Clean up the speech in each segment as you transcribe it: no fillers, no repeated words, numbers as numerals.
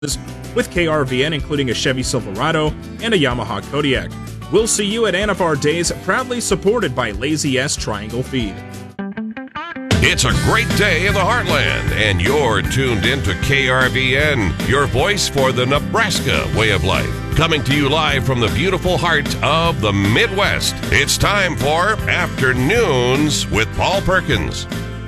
with KRVN including a Chevy Silverado and a Yamaha Kodiak. We'll see you at Anaphar Days, proudly supported by Lazy S Triangle Feed. It's a great day in the Heartland, and you're tuned into KRVN, your voice for the Nebraska way of life. Coming to you live from the beautiful heart of the Midwest. It's time for Afternoons with Paul Perkins.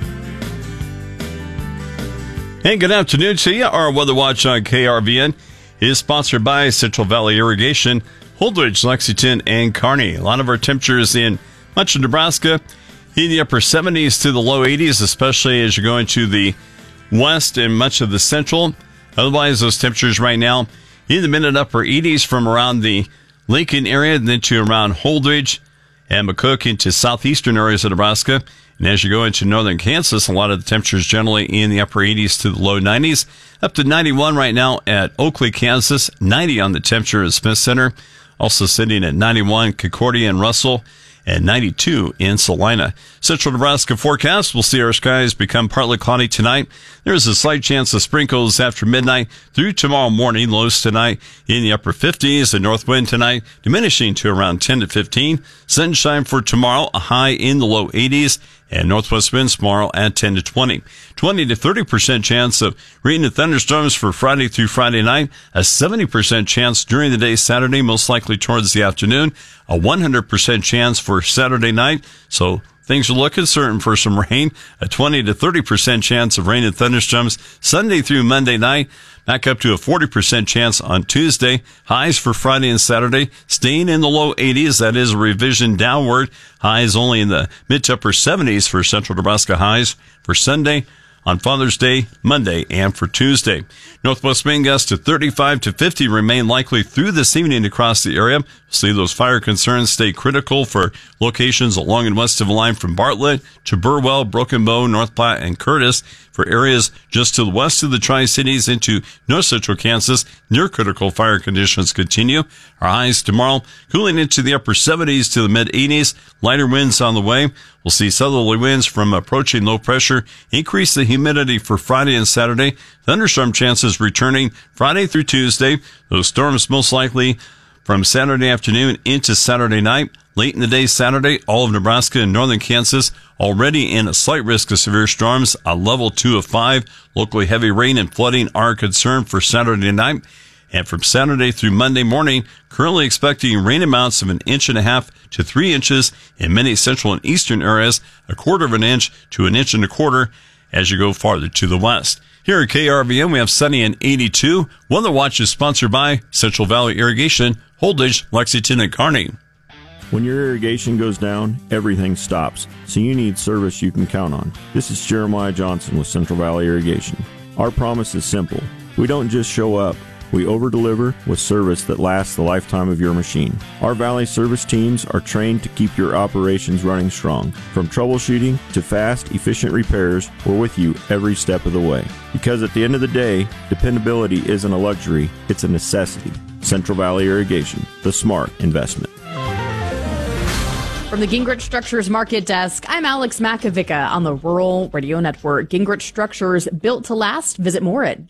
Hey, good afternoon to you. Our Weather Watch on KRVN is sponsored by Central Valley Irrigation, Holdridge, Lexington, and Kearney. A lot of our temperatures in much of Nebraska in the upper 70s to the low 80s, especially as you go into the west and much of the central. Otherwise, those temperatures right now in the mid and upper 80s from around the Lincoln area and then to around Holdridge and McCook into southeastern areas of Nebraska. And as you go into northern Kansas, a lot of the temperatures generally in the upper 80s to the low 90s. Up to 91 right now at Oakley, Kansas. 90 on the temperature at Smith Center. Also sitting at 91, Concordia and Russell. And 92 in Salina. Central Nebraska forecast. We'll see our skies become partly cloudy tonight. There's a slight chance of sprinkles after midnight through tomorrow morning. Lows tonight in the upper 50s. The north wind tonight diminishing to around 10 to 15. Sunshine for tomorrow, a high in the low 80s. And northwest winds tomorrow at 10 to 20. 20 to 30% chance of rain and thunderstorms for Friday through Friday night. A 70% chance during the day Saturday, most likely towards the afternoon. A 100% chance for Saturday night. So things are looking certain for some rain. A 20 to 30% chance of rain and thunderstorms Sunday through Monday night. Back up to a 40% chance on Tuesday. Highs for Friday and Saturday staying in the low 80s. That is a revision downward. Highs only in the mid to upper 70s for central Nebraska highs for Sunday, on Father's Day, Monday, and for Tuesday. Northwest wind gusts to 35 to 50 remain likely through this evening across the area. See those fire concerns stay critical for locations along and west of the line from Bartlett to Burwell, Broken Bow, North Platte, and Curtis. For areas just to the west of the Tri-Cities into north central Kansas, near critical fire conditions continue. Our highs tomorrow cooling into the upper 70s to the mid 80s. Lighter winds on the way. We'll see southerly winds from approaching low pressure increase the humidity for Friday and Saturday. Thunderstorm chances returning Friday through Tuesday. Those storms most likely from Saturday afternoon into Saturday night. Late in the day Saturday, all of Nebraska and northern Kansas already in a slight risk of severe storms. A level 2 of 5. Locally heavy rain and flooding are a concern for Saturday night. And from Saturday through Monday morning, currently expecting rain amounts of 1.5 to 3 inches in many central and eastern areas, 1/4 inch to 1.25 inches as you go farther to the west. Here at KRVN, we have sunny and 82. Weather Watch is sponsored by Central Valley Irrigation, Holdridge, Lexington, and Kearney. When your irrigation goes down, everything stops, so you need service you can count on. This is Jeremiah Johnson with Central Valley Irrigation. Our promise is simple. We don't just show up. We over-deliver with service that lasts the lifetime of your machine. Our Valley service teams are trained to keep your operations running strong. From troubleshooting to fast, efficient repairs, we're with you every step of the way. Because at the end of the day, dependability isn't a luxury, it's a necessity. Central Valley Irrigation, the smart investment. From the Gingrich Structures Market Desk, I'm Alex Makovica on the Rural Radio Network. Gingrich Structures, built to last. Visit more at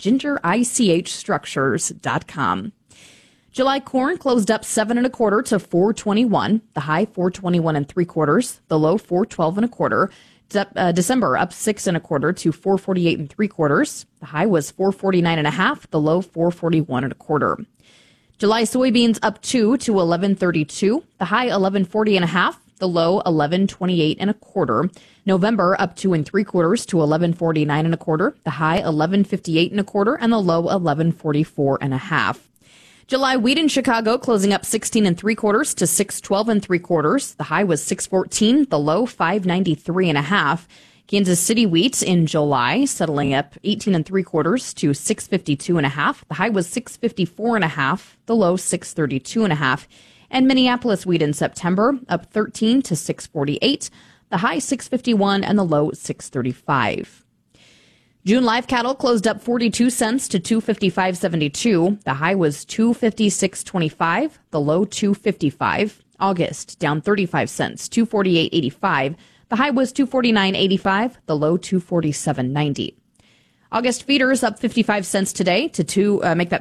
gingerichstructures.com. July corn closed up 7 1/4 to 421. The high 421 3/4. The low 412 1/4. December up 6 1/4 to 448 3/4. The high was 449 1/2. The low 441 1/4. July soybeans up 2 to 1132. The high 1140 1/2. The low 1128 1/4. November up 2 3/4 to 1149 1/4. The high 1158 1/4 and the low 1144 1/2. July wheat in Chicago closing up 16 3/4 to 612 3/4. The high was 614. The low 593 1/2. Kansas City wheat in July settling up 18 3/4 to 652 1/2. The high was 654 1/2. The low 632 1/2. And Minneapolis wheat in September up 13 to 648. The high 651 and the low 635. June live cattle closed up 42 cents to 255.72. The high was 256.25. The low 255. August down 35 cents, 248.85. The high was 249.85. The low 247.90. August feeders up 55 cents today to make that